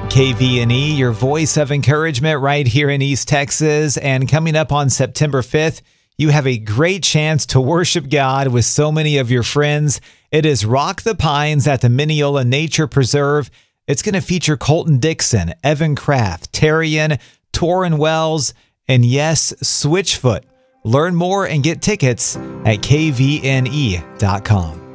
KVNE, your voice of encouragement right here in East Texas. And coming up on September 5th, you have a great chance to worship God with so many of your friends. It is Rock the Pines at the Mineola Nature Preserve. It's going to feature Colton Dixon, Evan Kraft, Terrian, Torrin Wells, and yes, Switchfoot. Learn more and get tickets at kvne.com.